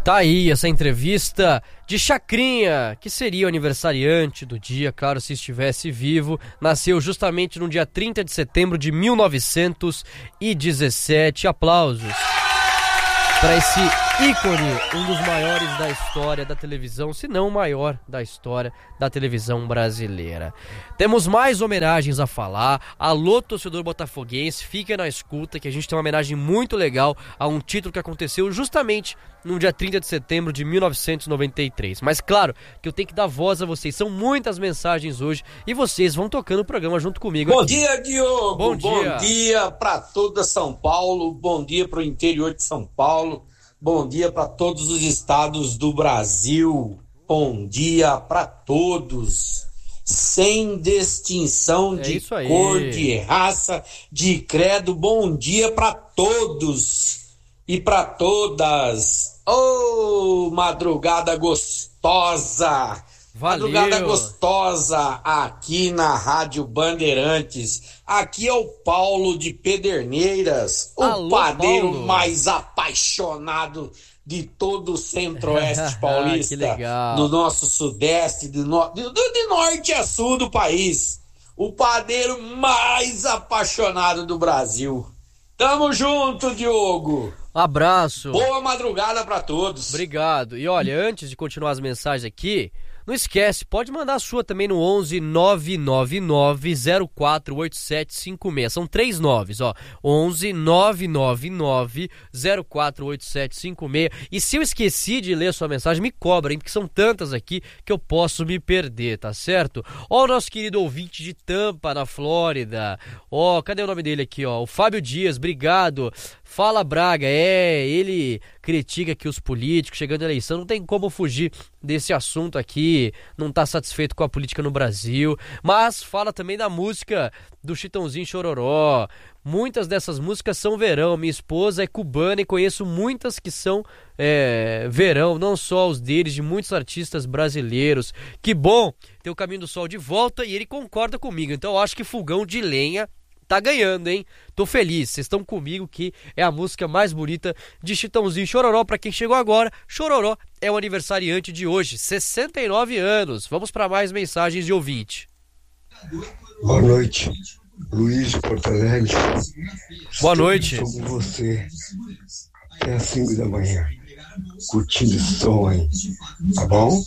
Tá aí essa entrevista de Chacrinha, que seria o aniversariante do dia, claro, se estivesse vivo. Nasceu justamente no dia 30 de setembro de 1917. Aplausos para esse ícone, um dos maiores da história da televisão, se não o maior da história da televisão brasileira. Temos mais homenagens a falar. Alô, torcedor botafoguense, fica na escuta que a gente tem uma homenagem muito legal a um título que aconteceu justamente no dia 30 de setembro de 1993. Mas claro que eu tenho que dar voz a vocês, são muitas mensagens hoje e vocês vão tocando o programa junto comigo. Bom aqui. dia, Diogo! Bom dia para toda São Paulo, bom dia para o interior de São Paulo, bom dia para todos os estados do Brasil, bom dia para todos, sem distinção de cor, de raça, de credo, bom dia para todos e para todas. Ô, madrugada gostosa! Valeu. Madrugada gostosa aqui na Rádio Bandeirantes. Aqui é o Paulo de Pederneiras, o padeiro Paulo, mais apaixonado de todo o centro-oeste paulista, que legal. Do nosso sudeste, de norte a sul do país. O padeiro mais apaixonado do Brasil. Tamo junto, Diogo. Abraço. Boa madrugada pra todos. Obrigado. E olha, antes de continuar as mensagens aqui, não esquece, pode mandar a sua também no 11 999 048756. São 3 noves, ó. 11 999 048756. E se eu esqueci de ler sua mensagem, me cobra, hein? Porque são tantas aqui que eu posso me perder, tá certo? Ó, o nosso querido ouvinte de Tampa, na Flórida. Ó, cadê o nome dele aqui, ó? O Fábio Dias, obrigado. Fala Braga, ele critica que os políticos, chegando à eleição, não tem como fugir desse assunto aqui, não tá satisfeito com a política no Brasil, mas fala também da música do Chitãozinho Chororó. Muitas dessas músicas são verão, minha esposa é cubana e conheço muitas que são verão, não só os deles, de muitos artistas brasileiros. Que bom ter o Caminho do Sol de volta e ele concorda comigo, então eu acho que Fogão de Lenha tá ganhando, hein? Tô feliz, vocês estão comigo que é a música mais bonita de Chitãozinho Chororó. Pra quem chegou agora, Chororó é o aniversariante de hoje, 69 anos. Vamos para mais mensagens de ouvinte. Boa noite, Luiz de Porto Alegre. Boa noite. Estou com você até às 5 da manhã, curtindo esse som aí, tá bom?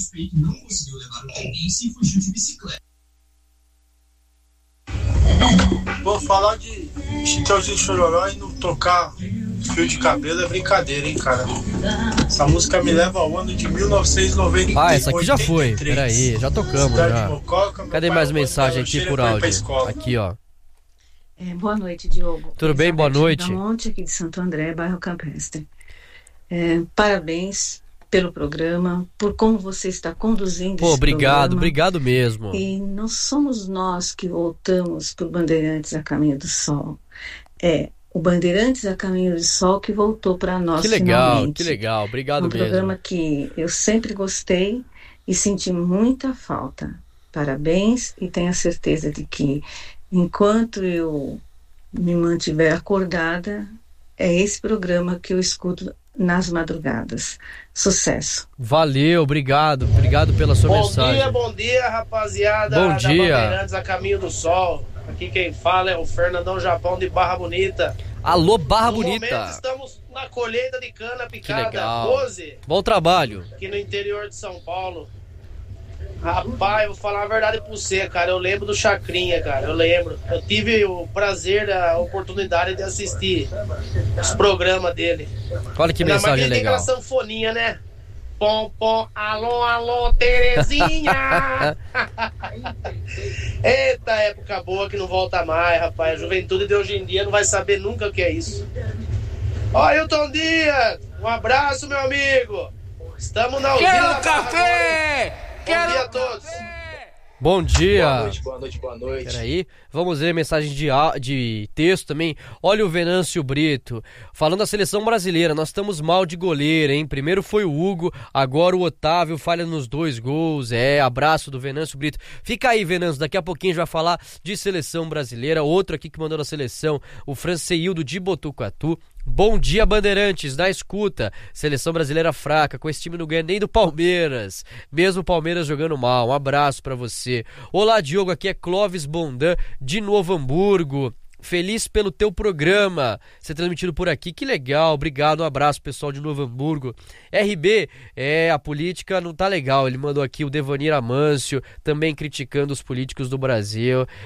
Vou falar de Chitãozinho Chororó e não tocar fio de cabelo é brincadeira, hein, cara? Essa música me leva ao ano de 1993. Ah, essa aqui já foi, peraí, já tocamos já. Cadê mais mensagem aqui por áudio? Aqui, ó. Boa noite, Diogo. Tudo bem? Boa noite. Monte aqui de Santo André, bairro Campestre. Parabéns pelo programa, por como você está conduzindo esse obrigado, programa. Obrigado mesmo. E não somos nós que voltamos para o Bandeirantes a Caminho do Sol. É o Bandeirantes a Caminho do Sol que voltou para nós. Que legal, finalmente. Que legal, obrigado mesmo. Um programa que eu sempre gostei e senti muita falta. Parabéns e tenha certeza de que enquanto eu me mantiver acordada, é esse programa que eu escuto nas madrugadas. Sucesso. Valeu, obrigado pela sua mensagem. Bom dia, rapaziada. Bom dia. Da Bandeirantes a Caminho do Sol. Aqui quem fala é o Fernandão Japão de Barra Bonita. Alô, Barra Bonita. No momento estamos na colheita de cana picada, que legal. 12. Bom trabalho. Aqui no interior de São Paulo. Rapaz, eu vou falar a verdade pra você, cara. Eu lembro do Chacrinha, cara. Eu lembro. Eu tive o prazer, a oportunidade de assistir os programas dele. Olha que mensagem legal. Tem aquela sanfoninha, né? Pom, pom, alô, alô, Terezinha. Eita, época boa que não volta mais, rapaz. A juventude de hoje em dia não vai saber nunca o que é isso. Ó, Ailton Dias, um abraço, meu amigo. Estamos na usina. Quero café! Bom dia a todos. Bom dia. Boa noite. Peraí, vamos ver mensagem de texto também. Olha o Venâncio Brito, falando da seleção brasileira, nós estamos mal de goleiro, hein? Primeiro foi o Hugo, agora o Otávio falha nos 2 gols. Abraço do Venâncio Brito. Fica aí, Venâncio, daqui a pouquinho a gente vai falar de seleção brasileira. Outro aqui que mandou na seleção, o Franceildo de Botucatu. Bom dia, Bandeirantes, na escuta. Seleção brasileira fraca, com esse time não ganha nem do Palmeiras. Mesmo o Palmeiras jogando mal. Um abraço pra você. Olá, Diogo, aqui é Clóvis Bondan, de Novo Hamburgo. Feliz pelo teu programa, ser transmitido por aqui, que legal, obrigado, um abraço pessoal de Novo Hamburgo. RB, a política não tá legal, ele mandou aqui o Devanir Amâncio, também criticando os políticos do Brasil.